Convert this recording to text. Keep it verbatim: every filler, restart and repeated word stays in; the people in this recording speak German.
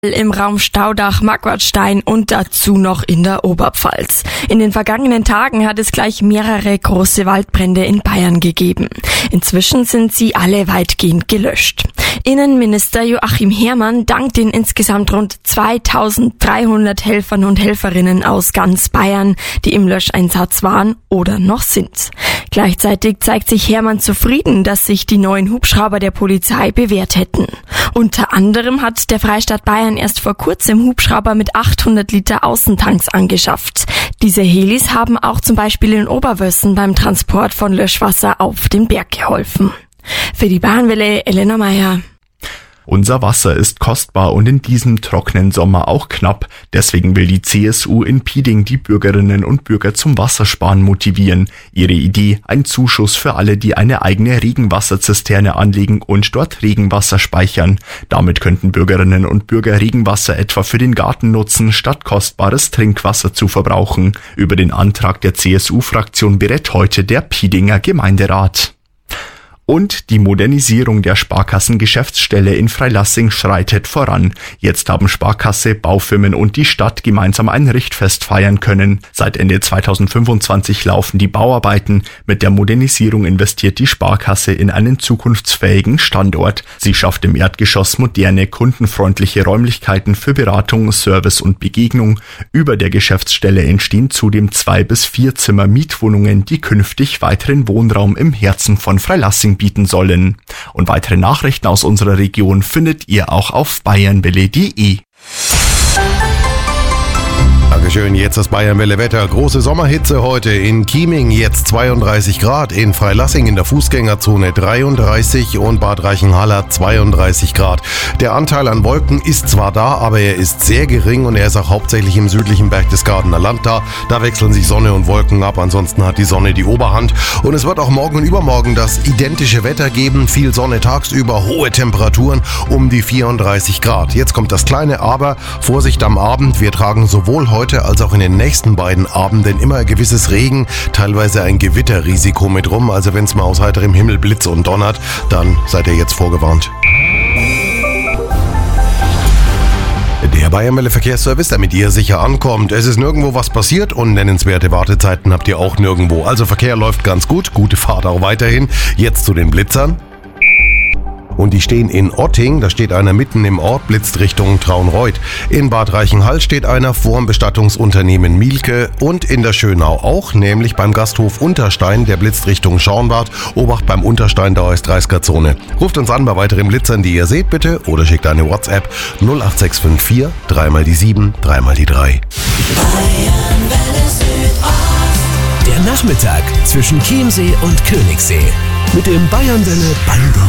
im Raum Staudach-Marquartstein und dazu noch in der Oberpfalz. In den vergangenen Tagen hat es gleich mehrere große Waldbrände in Bayern gegeben. Inzwischen sind sie alle weitgehend gelöscht. Innenminister Joachim Herrmann dankt den insgesamt rund zweitausenddreihundert Helfern und Helferinnen aus ganz Bayern, die im Löscheinsatz waren oder noch sind. Gleichzeitig zeigt sich Herrmann zufrieden, dass sich die neuen Hubschrauber der Polizei bewährt hätten. Unter anderem hat der Freistaat Bayern erst vor kurzem Hubschrauber mit achthundert Liter Außentanks angeschafft. Diese Helis haben auch zum Beispiel in Oberwössen beim Transport von Löschwasser auf den Berg geholfen. Für die Bayernwelle Elena Meyer. Unser Wasser ist kostbar und in diesem trockenen Sommer auch knapp. Deswegen will die C S U in Pieding die Bürgerinnen und Bürger zum Wassersparen motivieren. Ihre Idee: ein Zuschuss für alle, die eine eigene Regenwasserzisterne anlegen und dort Regenwasser speichern. Damit könnten Bürgerinnen und Bürger Regenwasser etwa für den Garten nutzen, statt kostbares Trinkwasser zu verbrauchen. Über den Antrag der C S U-Fraktion berät heute der Piedinger Gemeinderat. Und die Modernisierung der Sparkassengeschäftsstelle in Freilassing schreitet voran. Jetzt haben Sparkasse, Baufirmen und die Stadt gemeinsam ein Richtfest feiern können. Seit Ende zweitausendfünfundzwanzig laufen die Bauarbeiten. Mit der Modernisierung investiert die Sparkasse in einen zukunftsfähigen Standort. Sie schafft im Erdgeschoss moderne, kundenfreundliche Räumlichkeiten für Beratung, Service und Begegnung. Über der Geschäftsstelle entstehen zudem zwei bis vier Zimmer Mietwohnungen, die künftig weiteren Wohnraum im Herzen von Freilassing bieten sollen. Und weitere Nachrichten aus unserer Region findet ihr auch auf bayernwelle punkt de. Dankeschön, jetzt das Bayernwelle-Wetter. Große Sommerhitze heute in Chieming, jetzt zweiunddreißig Grad, in Freilassing in der Fußgängerzone dreiunddreißig und Bad Reichenhall zweiunddreißig Grad. Der Anteil an Wolken ist zwar da, aber er ist sehr gering und er ist auch hauptsächlich im südlichen Berchtesgadener Land da. Da wechseln sich Sonne und Wolken ab, ansonsten hat die Sonne die Oberhand. Und es wird auch morgen und übermorgen das identische Wetter geben, viel Sonne tagsüber, hohe Temperaturen um die vierunddreißig Grad. Jetzt kommt das kleine Aber, Vorsicht am Abend, wir tragen sowohl heute Heute als auch in den nächsten beiden Abenden immer ein gewisses Regen, teilweise ein Gewitterrisiko mit rum. Also wenn es mal aus heiterem Himmel blitzt und donnert, dann seid ihr jetzt vorgewarnt. Der Bayernwelle Verkehrsservice, damit ihr sicher ankommt. Es ist nirgendwo was passiert und nennenswerte Wartezeiten habt ihr auch nirgendwo. Also Verkehr läuft ganz gut, gute Fahrt auch weiterhin. Jetzt zu den Blitzern. Und die stehen in Otting, da steht einer mitten im Ort, blitzt Richtung Traunreut. In Bad Reichenhall steht einer vor dem Bestattungsunternehmen Mielke und in der Schönau auch, nämlich beim Gasthof Unterstein, der blitzt Richtung Schauenbad. Obacht beim Unterstein, da ist dreißiger Zone. Ruft uns an bei weiteren Blitzern, die ihr seht bitte, oder schickt eine WhatsApp null acht sechs fünf vier, dreimal die sieben, dreimal die drei. Der Nachmittag zwischen Chiemsee und Königssee mit dem Bayernwelle Band.